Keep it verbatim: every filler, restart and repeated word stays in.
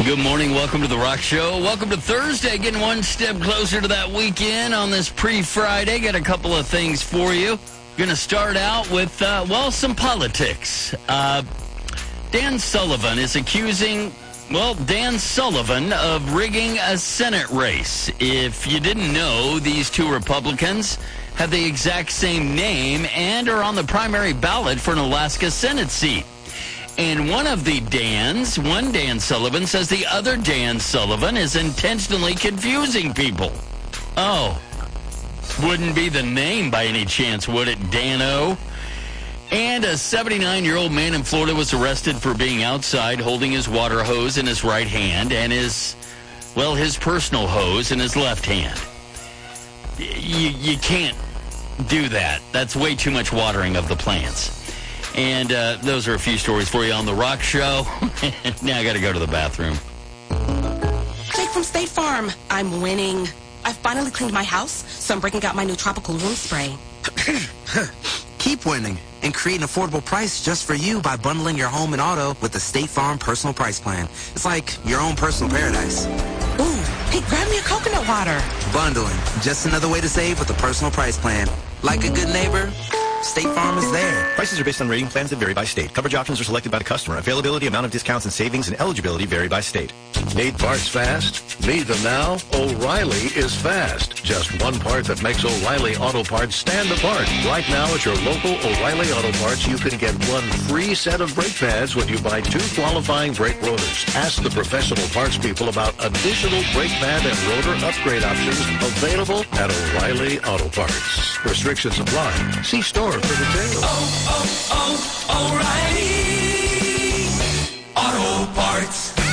Good morning. Welcome to The Rock Show. Welcome to Thursday. Getting one step closer to that weekend on this pre-Friday. Got a couple of things for you. Going to start out with, uh, well, some politics. Uh, Dan Sullivan is accusing, well, Dan Sullivan of rigging a Senate race. If you didn't know, these two Republicans have the exact same name and are on the primary ballot for an Alaska Senate seat. And one of the Dans, one Dan Sullivan, says the other Dan Sullivan is intentionally confusing people. Oh, wouldn't be the name by any chance, would it, Dan-O? And a seventy-nine-year-old man in Florida was arrested for being outside holding his water hose in his right hand and his, well, his personal hose in his left hand. You, you can't do that. That's way too much watering of the plants. And uh, those are a few stories for you on The Rock Show. Now I got to go to the bathroom. Jake from State Farm. I'm winning. I finally cleaned my house, so I'm breaking out my new tropical room spray. Keep winning and create an affordable price just for you by bundling your home and auto with the State Farm Personal Price Plan. It's like your own personal paradise. Ooh, hey, grab me a coconut water. Bundling. Just another way to save with the Personal Price Plan. Like a good neighbor, State Farm is there. Prices are based on rating plans that vary by state. Coverage options are selected by the customer. Availability, amount of discounts and savings, and eligibility vary by state. Need parts fast? Need them now? O'Reilly is fast. Just one part that makes O'Reilly Auto Parts stand apart. Right now at your local O'Reilly Auto Parts, you can get one free set of brake pads when you buy two qualifying brake rotors. Ask the professional parts people about additional brake pad and rotor upgrade options available at O'Reilly Auto Parts. Restrictions apply. See store for details. Oh, oh, oh, O'Reilly Auto Parts.